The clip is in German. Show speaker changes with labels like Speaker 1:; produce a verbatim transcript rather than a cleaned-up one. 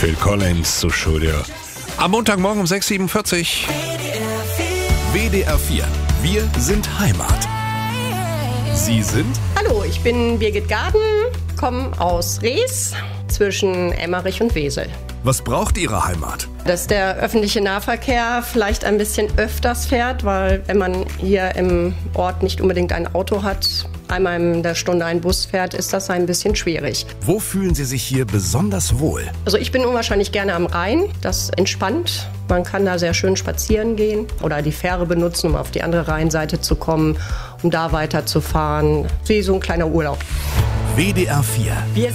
Speaker 1: Phil Collins zu Studio. Am Montagmorgen um sechs Uhr siebenundvierzig.
Speaker 2: W D R vier. Wir sind Heimat. Sie sind?
Speaker 3: Hallo, ich bin Birgit Gaden, komme aus Rees zwischen Emmerich und Wesel.
Speaker 2: Was braucht Ihre Heimat?
Speaker 3: Dass der öffentliche Nahverkehr vielleicht ein bisschen öfters fährt, weil wenn man hier im Ort nicht unbedingt ein Auto hat, einmal in der Stunde ein Bus fährt, ist das ein bisschen schwierig.
Speaker 2: Wo fühlen Sie sich hier besonders wohl?
Speaker 3: Also ich bin unwahrscheinlich gerne am Rhein, das entspannt. Man kann da sehr schön spazieren gehen oder die Fähre benutzen, um auf die andere Rheinseite zu kommen, um da weiterzufahren. Wie so ein kleiner Urlaub.
Speaker 2: W D R vier.
Speaker 3: Wir